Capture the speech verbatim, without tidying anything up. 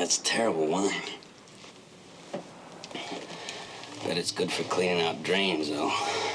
that's terrible wine. Bet it's good for cleaning out drains, though.